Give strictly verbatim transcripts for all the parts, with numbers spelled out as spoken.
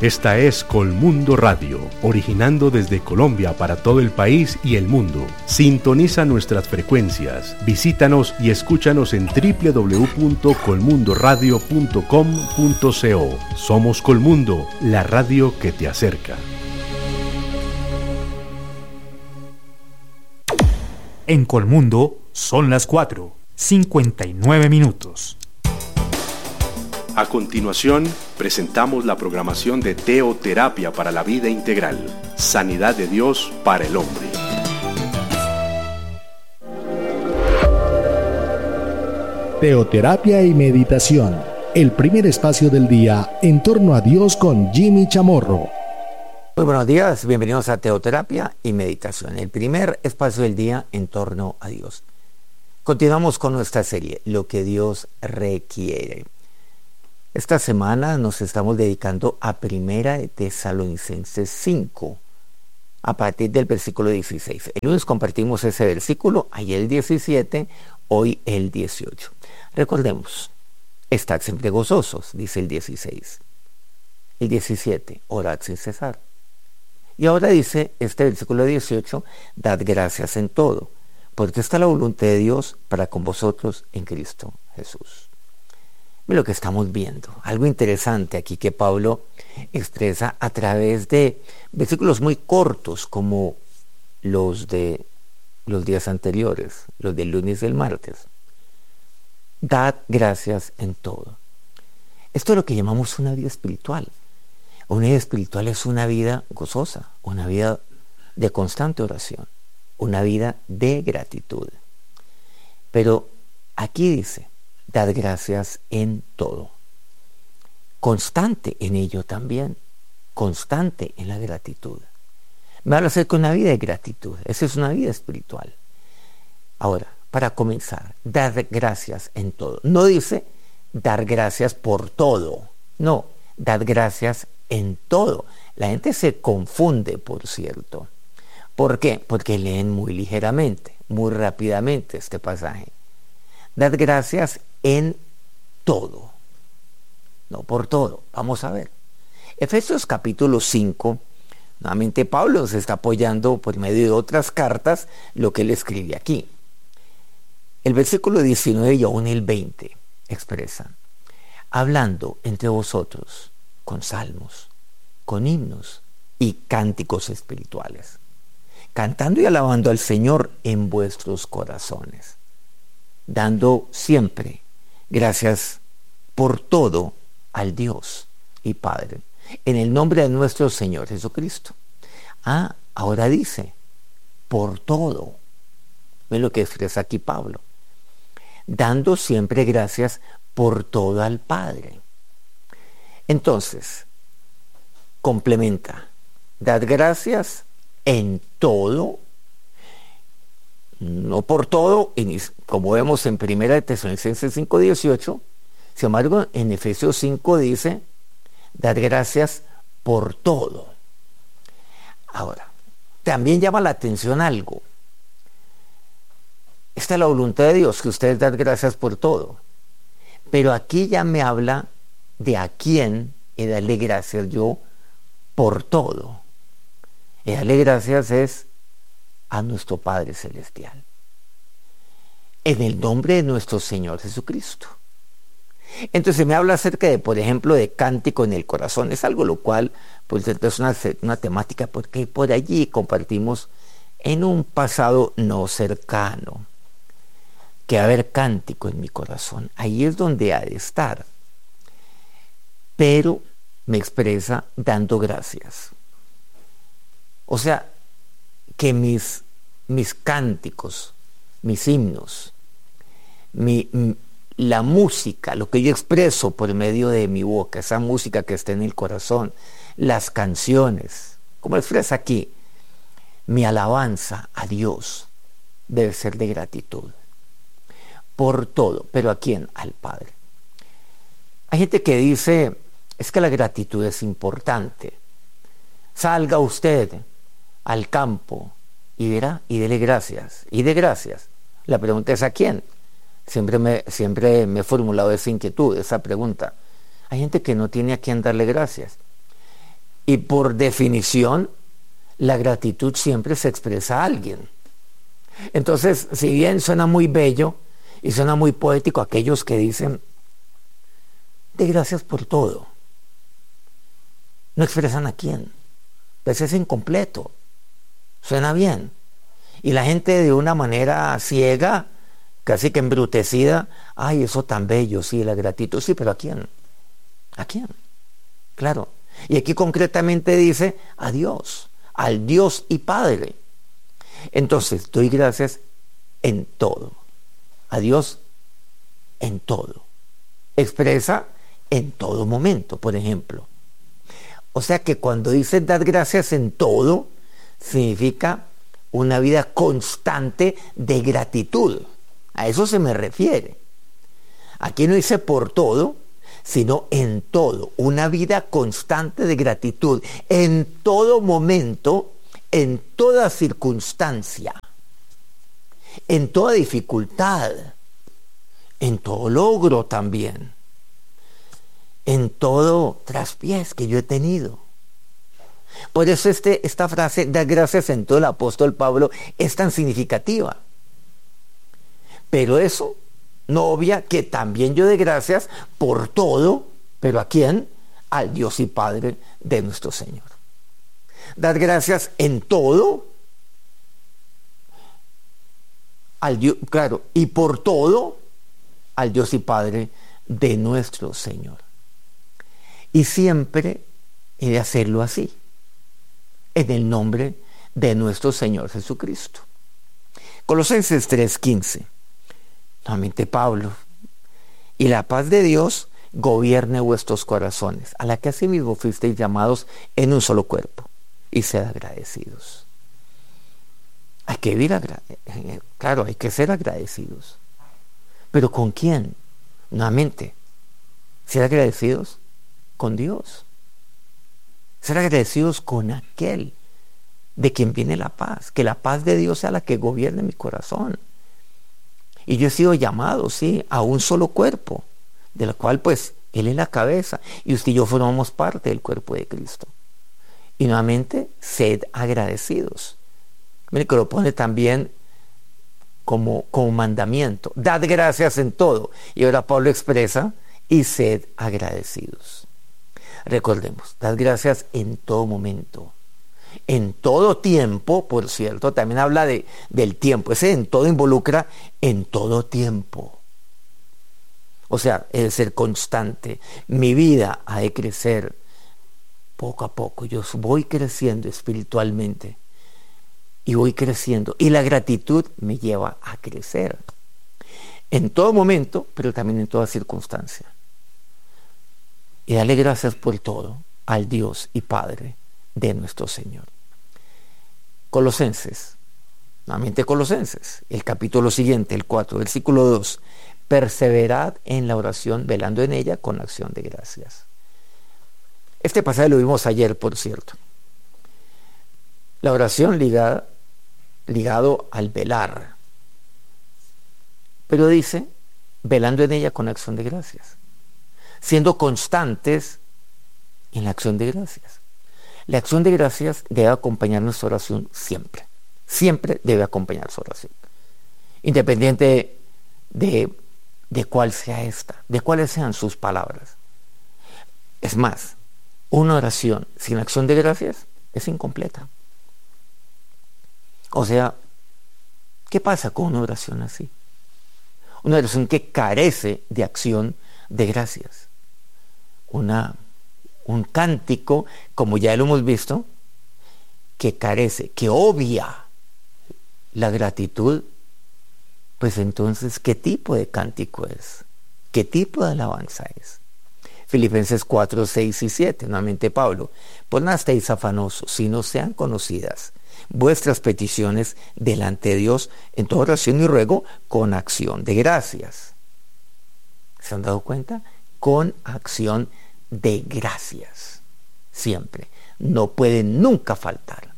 Esta es Colmundo Radio, originando desde Colombia para todo el país y el mundo. Sintoniza nuestras frecuencias, visítanos y escúchanos en doble u doble u doble u punto colmundoradio punto com punto co. Somos Colmundo, la radio que te acerca. En Colmundo son las cuatro, cincuenta y nueve minutos. A continuación, presentamos la programación de Teoterapia para la Vida Integral, Sanidad de Dios para el Hombre. Teoterapia y meditación, el primer espacio del día en torno a Dios con Jimmy Chamorro. Muy buenos días, bienvenidos a Teoterapia y meditación, el primer espacio del día en torno a Dios. Continuamos con nuestra serie, Lo que Dios requiere. Esta semana nos estamos dedicando a Primera de Tesalonicenses cinco, a partir del versículo dieciséis. El lunes compartimos ese versículo, ayer el diecisiete, hoy el dieciocho. Recordemos, estad siempre gozosos, dice el dieciséis. El diecisiete, orad sin cesar. Y ahora dice este versículo dieciocho, dad gracias en todo, porque está la voluntad de Dios para con vosotros en Cristo Jesús. Lo que estamos viendo, algo interesante aquí que Pablo expresa a través de versículos muy cortos como los de los días anteriores, los del lunes y el martes. Dad gracias en todo. Esto es lo que llamamos una vida espiritual. Una vida espiritual es una vida gozosa, una vida de constante oración, una vida de gratitud. Pero aquí dice, dad gracias en todo. Constante en ello también. Constante en la gratitud. Me habla acerca de una vida de gratitud. Esa es una vida espiritual. Ahora, para comenzar, dar gracias en todo. No dice dar gracias por todo. No, dar gracias en todo. La gente se confunde, por cierto. ¿Por qué? Porque leen muy ligeramente, muy rápidamente este pasaje. Dar gracias en todo, no por todo. Vamos a ver. Efesios capítulo cinco, nuevamente Pablo se está apoyando por medio de otras cartas lo que él escribe aquí. El versículo diecinueve y aún el veinte expresan, hablando entre vosotros con salmos, con himnos y cánticos espirituales, cantando y alabando al Señor en vuestros corazones, dando siempre gracias por todo al Dios y Padre, en el nombre de nuestro Señor Jesucristo. Ah, ahora dice, por todo. ¿Ven lo que expresa aquí Pablo? Dando siempre gracias por todo al Padre. Entonces, complementa, dad gracias en todo. No por todo, como vemos en Primera de Tesalonicenses cinco dieciocho, sin embargo en Efesios cinco dice, dad gracias por todo. Ahora, también llama la atención algo. Esta es la voluntad de Dios, que ustedes dan gracias por todo. Pero aquí ya me habla de a quién he de darle gracias yo por todo. Y darle gracias es a nuestro Padre Celestial, en el nombre de nuestro Señor Jesucristo. Entonces me habla acerca de, por ejemplo, de cántico en el corazón. Es algo lo cual, pues es una, una temática porque por allí compartimos en un pasado no cercano, que va a haber cántico en mi corazón. Ahí es donde ha de estar. Pero me expresa dando gracias. O sea, que mis, mis cánticos, mis himnos, mi, la música, lo que yo expreso por medio de mi boca, esa música que está en el corazón, las canciones, como expresa aquí, mi alabanza a Dios debe ser de gratitud. Por todo. ¿Pero a quién? Al Padre. Hay gente que dice, es que la gratitud es importante. Salga usted al campo y verá, y dele gracias, y de gracias. La pregunta es ¿a quién? Siempre me, siempre me he formulado esa inquietud, esa pregunta. Hay gente que no tiene a quién darle gracias. Y por definición, la gratitud siempre se expresa a alguien. Entonces, si bien suena muy bello y suena muy poético aquellos que dicen, de gracias por todo, no expresan a quién. Pues es incompleto. Suena bien. Y la gente de una manera ciega, casi que embrutecida, ay, eso tan bello, sí, la gratitud, sí, pero ¿a quién? ¿A quién? Claro. Y aquí concretamente dice a Dios, al Dios y Padre. Entonces, doy gracias en todo. A Dios en todo. Expresa en todo momento, por ejemplo. O sea que cuando dice dar gracias en todo, significa una vida constante de gratitud. A eso se me refiere. Aquí no dice por todo, sino en todo. Una vida constante de gratitud. En todo momento, en toda circunstancia, en toda dificultad, en todo logro también, en todo traspiés que yo he tenido. Por eso este, esta frase, dar gracias en todo, el apóstol Pablo, es tan significativa. Pero eso no obvia que también yo dé gracias por todo, pero ¿a quién? Al Dios y Padre de nuestro Señor. Dar gracias en todo, al Dios, claro, y por todo, al Dios y Padre de nuestro Señor. Y siempre he de hacerlo así, en el nombre de nuestro Señor Jesucristo. Colosenses tres quince. Nuevamente Pablo, y la paz de Dios gobierne vuestros corazones, a la que asimismo fuisteis llamados en un solo cuerpo, y sed agradecidos. Hay que vivir, agra- claro, hay que ser agradecidos. ¿Pero con quién? Nuevamente, ser agradecidos con Dios. Ser agradecidos con aquel de quien viene la paz. Que la paz de Dios sea la que gobierne mi corazón. Y yo he sido llamado, sí, a un solo cuerpo, de la cual pues Él es la cabeza, y usted y yo formamos parte del cuerpo de Cristo. Y nuevamente, sed agradecidos. Mire que lo pone también como, como mandamiento. Dad gracias en todo. Y ahora Pablo expresa, y sed agradecidos. Recordemos, dad gracias en todo momento. En todo tiempo, por cierto, también habla de, del tiempo. Ese en todo involucra en todo tiempo. O sea, es de ser constante. Mi vida ha de crecer poco a poco. Yo voy creciendo espiritualmente. Y voy creciendo. Y la gratitud me lleva a crecer. En todo momento, pero también en toda circunstancia. Y darle gracias por todo al Dios y Padre de nuestro Señor. Colosenses, nuevamente Colosenses, el capítulo siguiente, el cuatro, versículo dos. Perseverad en la oración, velando en ella con acción de gracias. Este pasaje lo vimos ayer, por cierto. La oración ligada, ligado al velar. Pero dice, velando en ella con acción de gracias. Siendo constantes en la acción de gracias. La acción de gracias debe acompañar nuestra oración siempre. Siempre debe acompañar su oración. Independiente de, de cuál sea esta, de cuáles sean sus palabras. Es más, una oración sin acción de gracias es incompleta. O sea, ¿qué pasa con una oración así? Una oración que carece de acción de gracias. Una un cántico, como ya lo hemos visto, que carece, que obvia la gratitud, pues entonces, ¿qué tipo de cántico es? ¿Qué tipo de alabanza es? Filipenses cuatro, seis y siete, nuevamente Pablo, pues no estéis afanosos, sino sean conocidas vuestras peticiones delante de Dios en toda oración y ruego con acción de gracias. ¿Se han dado cuenta? Con acción de gracias. Siempre. No puede nunca faltar.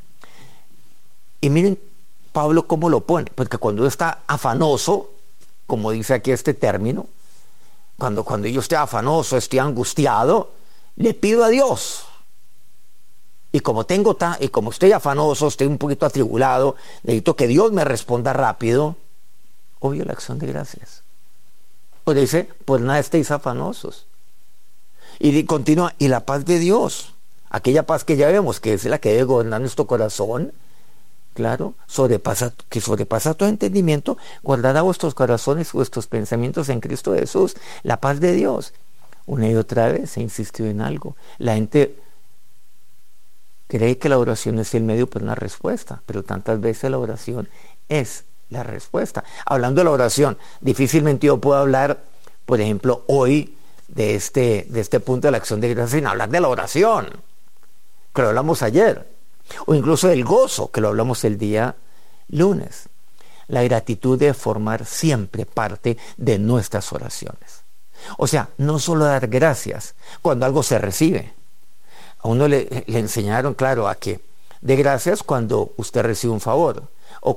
Y miren Pablo cómo lo pone, porque cuando está afanoso, como dice aquí este término, cuando, cuando yo esté afanoso, estoy angustiado, le pido a Dios. Y como tengo ta y como estoy afanoso, estoy un poquito atribulado, necesito que Dios me responda rápido. Obvio, la acción de gracias. Pues dice, pues nada estéis afanosos. Y continúa, y la paz de Dios, aquella paz que ya vemos, que es la que debe gobernar nuestro corazón, claro, sobrepasa, que sobrepasa todo entendimiento, guardará vuestros corazones, vuestros pensamientos en Cristo Jesús. La paz de Dios. Una y otra vez se insistió en algo. La gente cree que la oración es el medio para una respuesta, pero tantas veces la oración es la respuesta. Hablando de la oración, difícilmente yo puedo hablar, por ejemplo, hoy de este, de este punto de la acción de gracias sin hablar de la oración, que lo hablamos ayer, o incluso del gozo, que lo hablamos el día lunes. La gratitud debe formar siempre parte de nuestras oraciones. O sea, no solo dar gracias cuando algo se recibe. A uno le, le enseñaron, claro, a que dé gracias cuando usted recibe un favor,